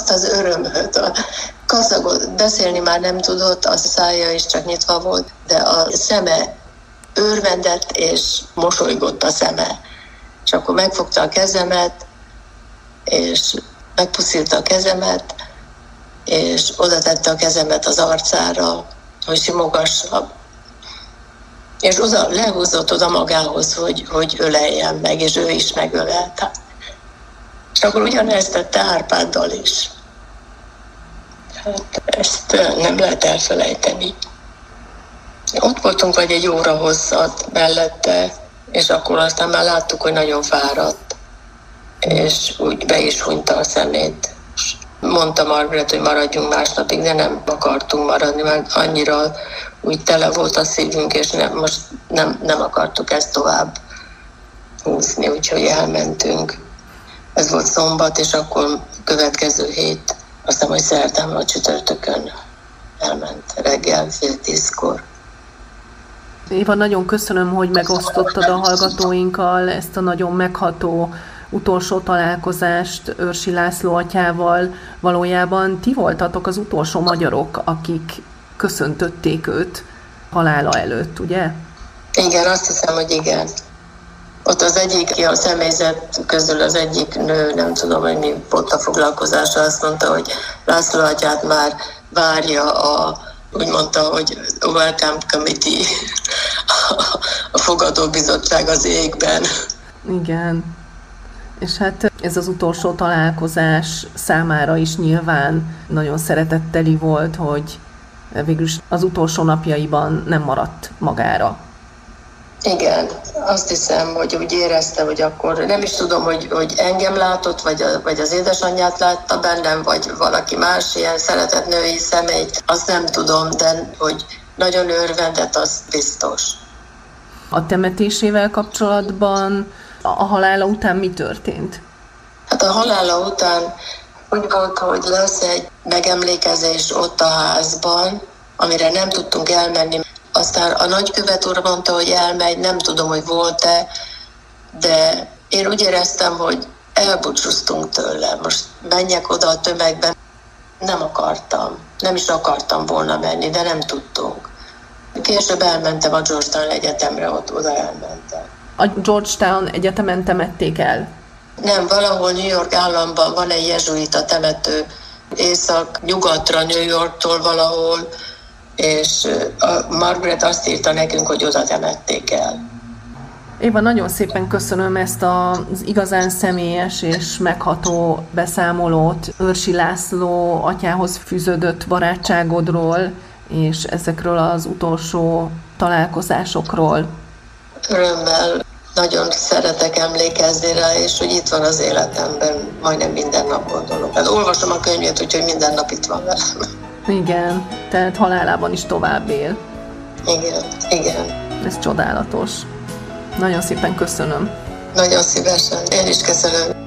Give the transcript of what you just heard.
azt az örömöt, a kaszagot, beszélni már nem tudott, a szája is csak nyitva volt, de a szeme örvendett és mosolygott a szeme. És akkor megfogta a kezemet, és megpuszilta a kezemet, és oda tette a kezemet az arcára, hogy simogassa. És oda lehúzott oda magához, hogy öleljen meg, és ő is megölelte. És akkor ugyanezt tette Árpáddal is. Hát ezt nem lehet elfelejteni. Ott voltunk vagy egy óra hosszat mellette, és akkor aztán már láttuk, hogy nagyon fáradt. És úgy be is hunyta a szemét. Mondta Margaret, hogy maradjunk másnapig, de nem akartunk maradni, mert annyira úgy tele volt a szívünk, és most nem akartuk ezt tovább húzni, úgyhogy elmentünk. Ez volt szombat, és akkor következő hét, aztán majd szerdán vagy csütörtökön elment reggel 9:30. Éva, nagyon köszönöm, hogy megosztottad a hallgatóinkkal ezt a nagyon megható utolsó találkozást Őrsi László atyával. Valójában ti voltatok az utolsó magyarok, akik köszöntötték őt halála előtt, ugye? Igen, azt hiszem, hogy igen. Ott az egyik, a személyzet közül az egyik nő, nem tudom, hogy mi volt a foglalkozása, azt mondta, hogy László atyát már várja úgy mondta, hogy a Welcome Committee, a fogadóbizottság az égben. Igen. És hát ez az utolsó találkozás számára is nyilván nagyon szeretetteli volt, hogy végülis az utolsó napjaiban nem maradt magára. Igen, azt hiszem, hogy úgy érezte, hogy akkor nem is tudom, hogy engem látott, vagy az édesanyját látta bennem, vagy valaki más ilyen szeretett női személyt, azt nem tudom, de hogy nagyon örvendett, az biztos. A temetésével kapcsolatban a halála után mi történt? Hát a halála után úgy volt, hogy lesz egy megemlékezés ott a házban, amire nem tudtunk elmenni. Aztán a nagykövet úr mondta, hogy elmegy, nem tudom, hogy volt-e, de én úgy éreztem, hogy elbúcsúztunk tőle. Most menjek oda a tömegben. Nem akartam. Nem is akartam volna menni, de nem tudtunk. Később elmentem a Georgetown Egyetemre, oda elmentem. A Georgetown Egyetemen temették el? Nem, valahol New York államban van egy jezsuita temető, észak-nyugatra New Yorktól valahol, és a Margaret azt írta nekünk, hogy oda temették el. Éva, nagyon szépen köszönöm ezt az igazán személyes és megható beszámolót Őrsi László atyához fűződött barátságodról, és ezekről az utolsó találkozásokról. Örömmel, nagyon szeretek emlékezni rá, és hogy itt van az életemben, majdnem minden nap gondolok. Hát olvasom a könyvét, úgyhogy minden nap itt van velem. Igen, tehát halálában is tovább él. Igen. Ez csodálatos. Nagyon szépen köszönöm. Nagyon szívesen. Én is köszönöm.